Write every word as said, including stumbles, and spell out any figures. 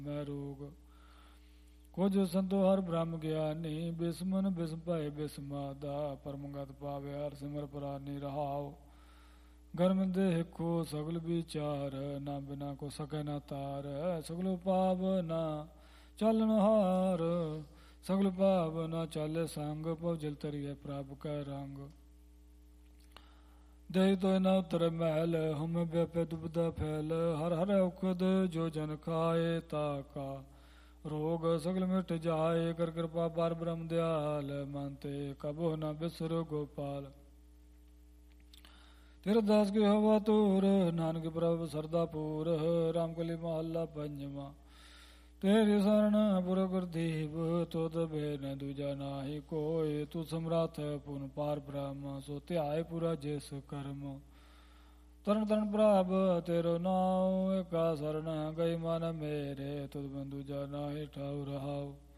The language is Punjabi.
ਮੈਂ ਰੋਗ। ਕੁਝ ਸੰਤੋ ਹਰ ਬ੍ਰਹਮ ਗਿਆਨੀ, ਬਿਸਮਨ ਬਿਸਮ ਭਏ ਬਿਸਮਾਦਾ, ਪਰਮਗਤ ਪਾਵੇ ਹਰ ਸਿਮਰ ਪ੍ਰਾਨੀ ਰਹਾਉ। ਗਰਮ ਦੇਹ ਕੋ ਸਗਲ ਵਿਚਾਰ, ਨਾ ਬਿਨਾ ਕੋ ਸਕੈ ਨਾ ਤਾਰ। ਸਗਲ ਪਾਵ ਨਾ ਚਲਨ ਹਾਰ, ਸਗਲ ਭਾਵ ਨਾ ਚਾਲੇ ਸੰਗ। ਪਉ ਜਲ ਤਰੀਏ ਪ੍ਰਭ ਕੈ ਰੰਗ। ਦੇਹ ਤੋਇ ਨਾ ਉਤਰ ਮਹਿਲ, ਹਉਮੈ ਵਿਆਪੈ ਦੁਬਿਧਾ ਫੈਲ। ਹਰ ਹਰ ਔਖਦ ਜੋ ਜਨ ਖਾਏ, ਤਾ ਕਾ ਰੋਗ ਸਗਲ ਮਿਟ ਜਾਏ। ਕਰ ਕਿਰਪਾ ਪਾਰ ਬ੍ਰਹਮ ਦਿਆਲ, ਮਨ ਤੇ ਕਬਹੁ ਨਾ ਬਿਸਰ ਗੋਪਾਲ। ਤੇਰੇ ਦਾਸ ਕੀ ਹਵਾ ਤੂਰ, ਨਾਨਕ ਪ੍ਰਭ ਸਰਦਾ ਪੂਰ। ਰਾਮ ਕਲੀ ਮਹੱਲਾ ਪੰਜਵਾਂ। ਤੇਰੀ ਸਰਣ ਪੁਰ ਗੁਰਦੀਪ, ਤੁਧ ਬਿਨ ਦੂਜਾ ਨਾਹੀ ਕੋਇ। ਤੂੰ ਸਮਰੱਥ ਪੂਰਨ ਪਾਰ ਬ੍ਰਹਮ, ਸੋ ਧਿਆਏ ਪੂਰਾ ਜਿਸ ਕਰਮ। ਤਰਨ ਤਰਨ ਪ੍ਰਭ ਤੇਰੋ ਨਾਉ, ਏਕਾ ਸਰਣ ਗਈ ਮਨ ਮੇਰੇ। ਤੁਧ ਬਿਨ ਦੂਜਾ ਨਾਹੀ ਠਾਉ ਰਹਾਉ।